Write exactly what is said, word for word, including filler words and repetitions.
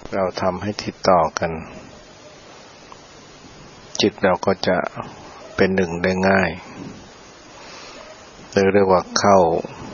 เราทำให้ติดต่อกันจิตเราก็จะเป็นหนึ่งได้ง่ายเรียกว่าเข้า